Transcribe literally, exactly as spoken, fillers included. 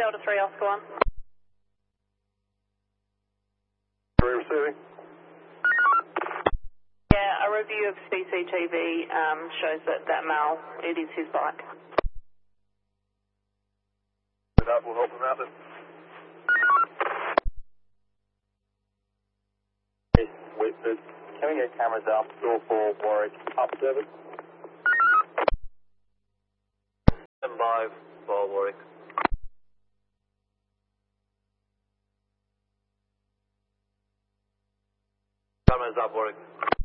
Delta three, Oscar one. Three receiving. Yeah, a review of C C T V um, shows that that male, it is his bike. That will help him out then. Yes, Whitford. Can we get cameras up? Door four, Warwick, up seven. Stand by for Warwick. Cameras up, Warwick.